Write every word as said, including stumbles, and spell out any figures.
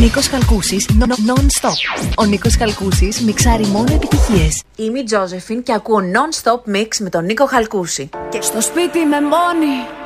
Νίκος Χαλκούσης, non-stop. Ο Νίκος Χαλκούσης μιξάρει μόνο επιτυχίες. Είμαι η Τζόζεφιν και ακούω non-stop mix με τον Νίκο Χαλκούση. Και στο σπίτι με μόνη.